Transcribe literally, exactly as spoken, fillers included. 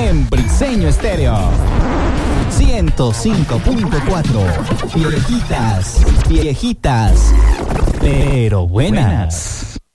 en Briseño Estéreo. ciento cinco punto cuatro. Viejitas, viejitas, pero buenas.